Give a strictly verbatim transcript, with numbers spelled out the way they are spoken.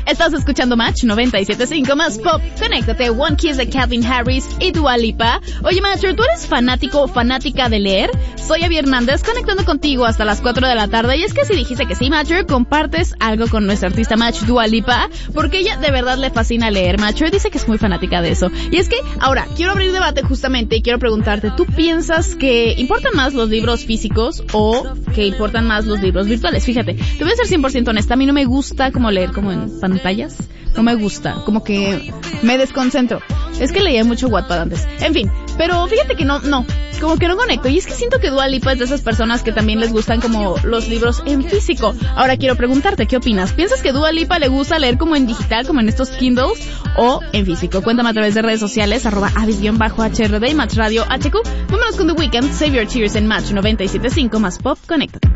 Estás escuchando Match noventa y siete punto cinco más Pop. Conéctate, One Kiss de Calvin Harris y Dua Lipa. Oye, Matcher, ¿tú eres fanático o fanática de leer? Soy Abby Hernández, conectando contigo hasta las cuatro de la tarde. Y es que si dijiste que sí, Matcher, compartes algo con nuestra artista Match, Dua Lipa, porque ella de verdad le fascina leer. Matcher dice que es muy fanática de eso. Y es que, ahora, quiero abrir debate justamente y quiero preguntarte, ¿tú piensas que importan más los libros físicos o que importan más los libros virtuales? Fíjate, te voy a ser cien por ciento honesta, a mí no me gusta como leer como en pantallas, no me gusta, como que me desconcentro. Es que leía mucho Wattpad antes. En fin, pero fíjate que no, no, como que no conecto. Y es que siento que Dua Lipa es de esas personas que también les gustan como los libros en físico. Ahora quiero preguntarte, ¿qué opinas? ¿Piensas que Dua Lipa le gusta leer como en digital, como en estos Kindles, o en físico? Cuéntame a través de redes sociales, arroba avis-H R D y Match Radio H Q. Vámonos con The Weeknd, Save Your Tears en Match noventa y siete punto cinco más Pop. Conéctate.